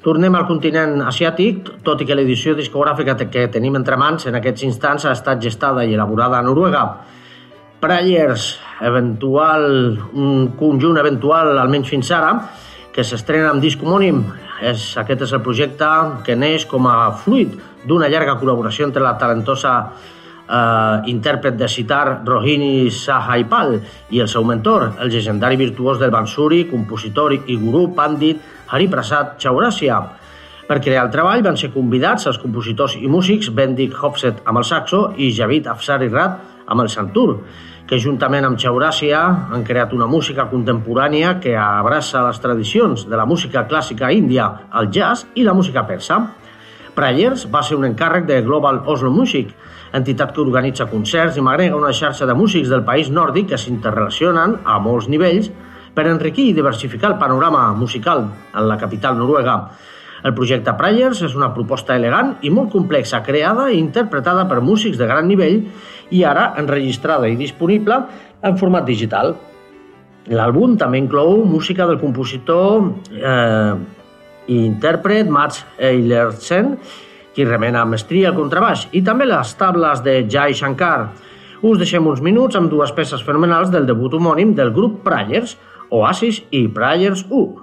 Tornem al continent asiàtic, tot i que l'edició discogràfica que tenim entre mans en aquests instants ha estat gestada i elaborada a Noruega. Prayers, un conjunt eventual, almenys fins ara, que s'estrena amb disc homònim. Aquest és el projecte que neix com a fruit d'una llarga col·laboració entre la talentosa intèrpret de sitar Rohini Sahaipal i el seu mentor, el llegendari virtuós del bansuri, compositor i gurú Pandit Hariprasad Chaurasia. Per crear el treball van ser convidats els compositors i músics Bendik Hofseth amb el saxo i Javid Afsari-Rad amb el santur, que juntament amb Chaurasia han creat una música contemporània que abraça les tradicions de la música clàssica índia, el jazz i la música persa. Prayers va ser un encàrrec de Global Oslo Music, entitat que organitza concerts i m'agrega una xarxa de músics del país nòrdic que s'interrelacionen a molts nivells per enriquir i diversificar el panorama musical en la capital noruega. El projecte Prayers és una proposta elegant i molt complexa, creada i interpretada per músics de gran nivell i ara enregistrada i disponible en format digital. L'àlbum també inclou música del compositor i intèrpret Mats Eilertsen, qui remena amb mestria el contrabaix, i també les tables de Jai Shankar. Us deixem uns minuts amb dues peces fenomenals del debut homònim del grup Prayers, Oasis i Prayers 1.